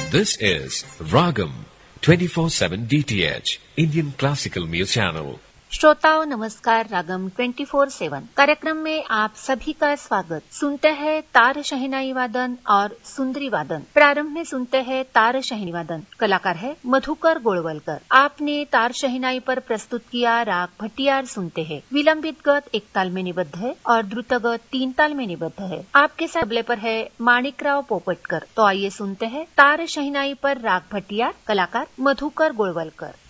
This is Ragam 24/7 DTH Indian Classical Music Channel. श्रोताओं नमस्कार। रागम 24/7 कार्यक्रम में आप सभी का स्वागत। सुनते हैं तार शहनाई वादन और सुंदरी वादन। प्रारंभ में सुनते हैं तार शहनाई वादन, कलाकार है मधुकर गोळवलकर। आपने तार शहनाई पर प्रस्तुत किया राग भट्टियार सुनते हैं। विलंबित गत 1 ताल में निबद्ध है और द्रुत गत 3 ताल में निबद्ध है। आपके साथ तबले पर है माणिकराव पोपटकर। तो आइए सुनते हैं तार शहनाई पर राग भट्टियार, कलाकार मधुकर गोळवलकर।